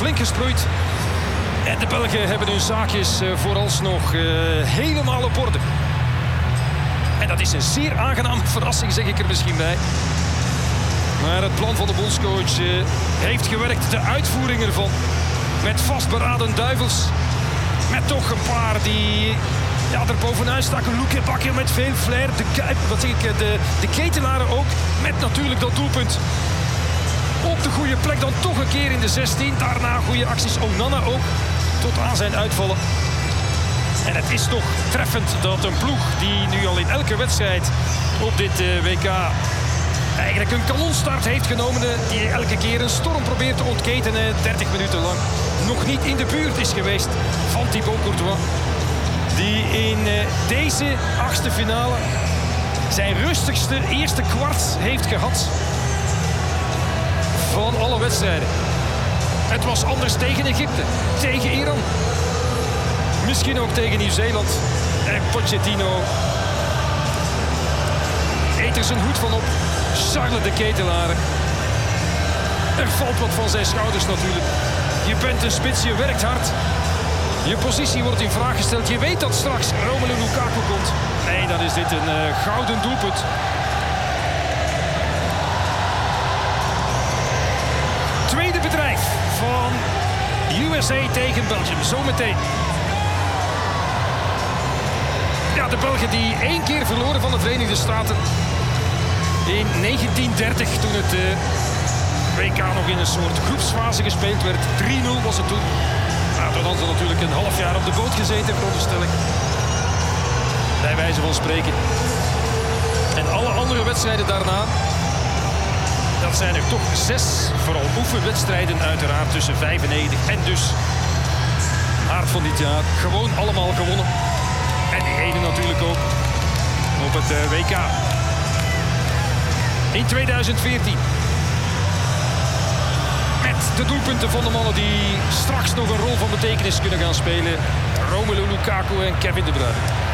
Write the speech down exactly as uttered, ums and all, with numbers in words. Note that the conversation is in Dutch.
flink gesproeid. En de Belgen hebben hun zaakjes uh, vooralsnog uh, helemaal op orde. En dat is een zeer aangename verrassing, zeg ik er misschien bij. Maar het plan van de bondscoach uh, heeft gewerkt. De uitvoering ervan. Met vastberaden duivels. Met toch een paar die ja, er bovenuit staken. Loeke Bakker met veel flair. De Kuip, wat zeg ik, de, de Ketelaren ook. Met natuurlijk dat doelpunt. Op de goede plek dan toch een keer in de zestien. Daarna goede acties. Onana ook. Tot aan zijn uitvallen. En het is toch treffend dat een ploeg die nu al in elke wedstrijd op dit uh, W K eigenlijk een kanonstart heeft genomen, die elke keer een storm probeert te ontketenen, dertig minuten lang nog niet in de buurt is geweest van Thibaut Courtois. Die in uh, deze achtste finale zijn rustigste eerste kwart heeft gehad van alle wedstrijden. Het was anders tegen Egypte, tegen Iran. Misschien ook tegen Nieuw-Zeeland. En Pochettino eet er zijn hoed van op. Charles de Ketelaren. Er valt wat van zijn schouders natuurlijk. Je bent een spits, je werkt hard. Je positie wordt in vraag gesteld. Je weet dat straks Romelu Lukaku komt. Nee, dan is dit een uh, gouden doelpunt. Tweede bedrijf van U S A tegen Belgium. Zometeen. Ja, de Belgen die één keer verloren van de Verenigde Staten. In negentien dertig, toen het uh, W K nog in een soort groepsfase gespeeld werd. drie nul was het toen. Nou, toen hadden ze natuurlijk een half jaar op de boot gezeten, veronderstel ik. Bij wijze van spreken. En alle andere wedstrijden daarna, dat zijn er toch zes, vooral oefenwedstrijden uiteraard, tussen vijfennegentig en dus maart van dit jaar. Gewoon allemaal gewonnen. En die ene natuurlijk ook op het uh, W K. In tweeduizend veertien. Met de doelpunten van de mannen die straks nog een rol van betekenis kunnen gaan spelen. Romelu Lukaku en Kevin De Bruyne.